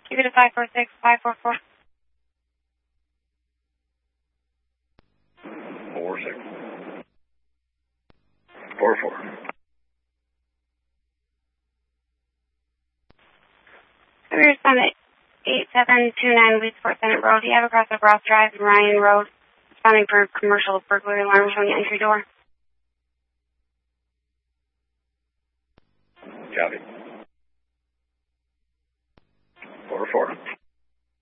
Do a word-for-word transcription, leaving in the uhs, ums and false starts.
Keep it at five four six, five four four. Four six. Four four. We respond at eight seven two nine Leesport Senate Road. Do you have across the Ross Drive and Ryan Road? Responding for commercial burglary alarm showing entry door. Copy. Four four.